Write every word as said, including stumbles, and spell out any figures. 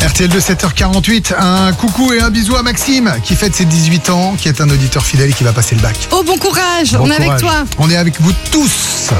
R T L de sept heures quarante-huit, un coucou et un bisou à Maxime qui fête ses dix-huit ans, qui est un auditeur fidèle et qui va passer le bac. Oh, bon courage, Bon on est avec courage. toi. On est avec vous tous.